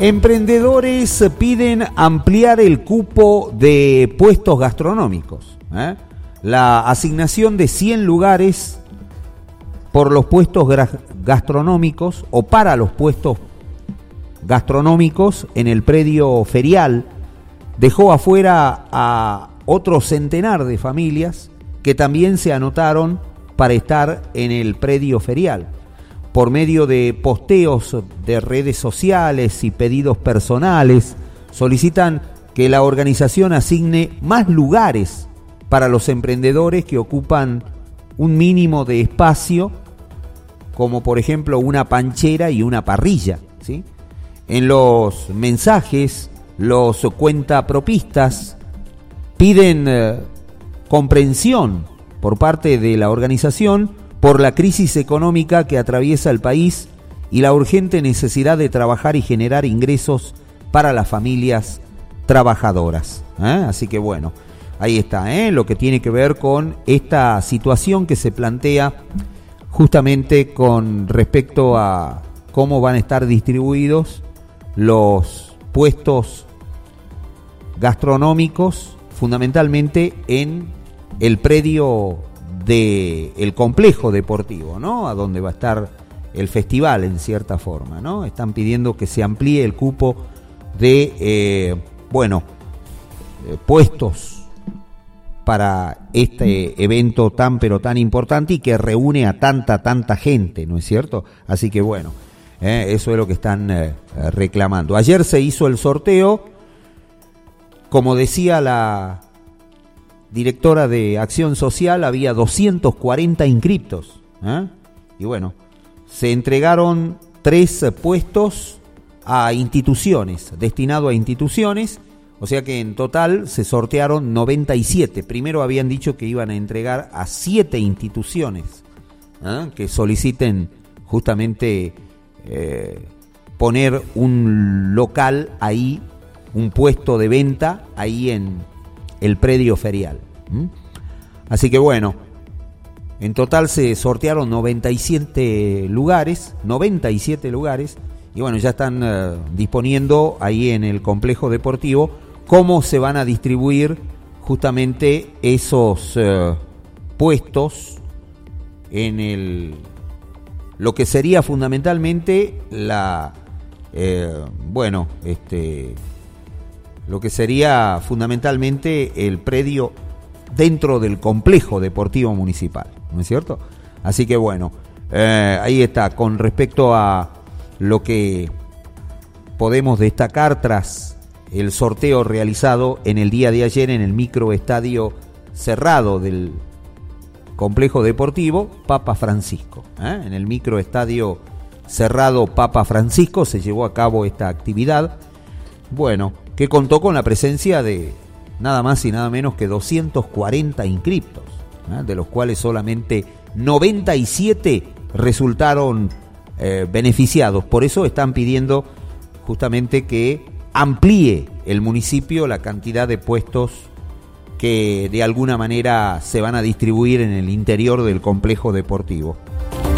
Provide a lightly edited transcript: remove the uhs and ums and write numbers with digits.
Emprendedores piden ampliar el cupo de puestos gastronómicos. La asignación de 100 lugares por los puestos gastronómicos o para los puestos gastronómicos en el predio ferial dejó afuera a otro centenar de familias que también se anotaron para estar en el predio ferial. Por medio de posteos de redes sociales y pedidos personales, solicitan que la organización asigne más lugares para los emprendedores que ocupan un mínimo de espacio, como por ejemplo una panchera y una parrilla, ¿sí? En los mensajes, los cuentapropistas piden comprensión por parte de la organización por la crisis económica que atraviesa el país y la urgente necesidad de trabajar y generar ingresos para las familias trabajadoras. Así que bueno, ahí está, lo que tiene que ver con esta situación que se plantea justamente con respecto a cómo van a estar distribuidos los puestos gastronómicos, fundamentalmente en el predio del complejo deportivo, ¿no? A donde va a estar el festival en cierta forma, ¿no? Están pidiendo que se amplíe el cupo de, puestos para este evento tan pero tan importante y que reúne a tanta gente, ¿no es cierto? Así que bueno, eso es lo que están reclamando. Ayer se hizo el sorteo, como decía la directora de Acción Social, había 240 inscriptos, y bueno, se entregaron 3 puestos a instituciones, destinado a instituciones, o sea que en total se sortearon 97. Primero habían dicho que iban a entregar a 7 instituciones que soliciten justamente poner un local ahí, un puesto de venta ahí en el predio ferial. Así que bueno, en total se sortearon 97 lugares, y bueno, ya están disponiendo ahí en el complejo deportivo cómo se van a distribuir justamente esos puestos en lo que sería fundamentalmente lo que sería fundamentalmente el predio dentro del complejo deportivo municipal, ¿no es cierto? Así que bueno, ahí está, con respecto a lo que podemos destacar tras el sorteo realizado en el día de ayer en el microestadio cerrado del complejo deportivo Papa Francisco. En el microestadio cerrado Papa Francisco se llevó a cabo esta actividad, bueno, que contó con la presencia de nada más y nada menos que 240 inscriptos, de los cuales solamente 97 resultaron beneficiados. Por eso están pidiendo justamente que amplíe el municipio la cantidad de puestos que de alguna manera se van a distribuir en el interior del complejo deportivo.